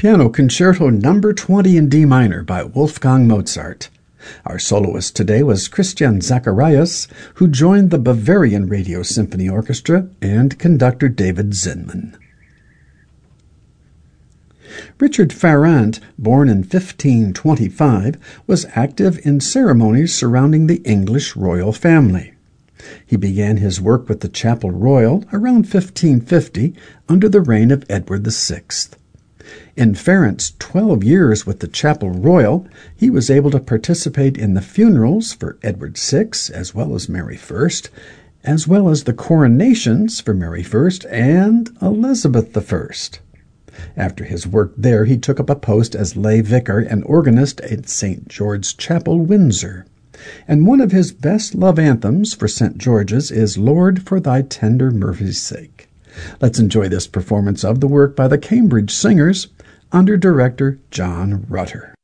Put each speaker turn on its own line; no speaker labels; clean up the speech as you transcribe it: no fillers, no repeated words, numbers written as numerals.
Piano Concerto Number 20 in D minor by Wolfgang Mozart. Our soloist today was Christian Zacharias, who joined the Bavarian Radio Symphony Orchestra, and conductor David Zinman. Richard Farrant, born in 1525, was active in ceremonies surrounding the English royal family. He began his work with the Chapel Royal around 1550 under the reign of Edward VI. In Farrant's 12 years with the Chapel Royal, he was able to participate in the funerals for Edward VI as well as Mary I, as well as the coronations for Mary I and Elizabeth I. After his work there, he took up a post as lay vicar and organist at St. George's Chapel, Windsor. And one of his best love anthems for St. George's is Lord, for thy tender mercy's sake. Let's enjoy this performance of the work by the Cambridge Singers under director John Rutter.